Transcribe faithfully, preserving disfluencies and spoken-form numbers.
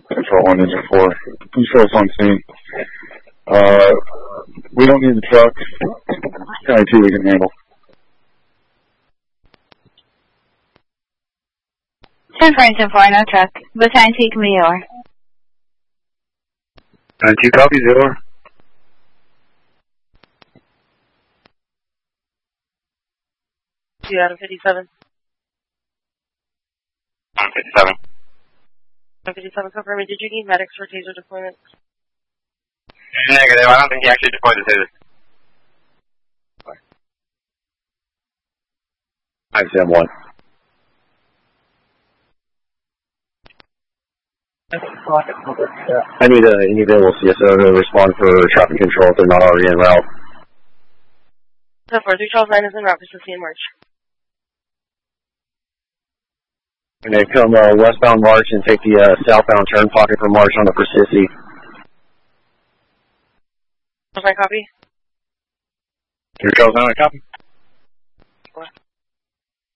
Control one, engine four. Control's on scene. Uh, we don't need the truck. County two we can handle. ten four, engine four, no truck. Battalion T, can be over. Battalion two copies, over. two out of fifty-seven. Out of fifty-seven. Out of fifty-seven, confirming. Did you need medics for taser deployment? Negative. I don't think he actually deployed the taser. I said one. I need a, any available C S O to respond for traffic control if they're not already en route. ten four, three Charles nine is en route for Sicily March. And they come uh, westbound March and take the uh, southbound turn pocket for March on the Persissi. Charles nine, copy. Three Charles nine, copy.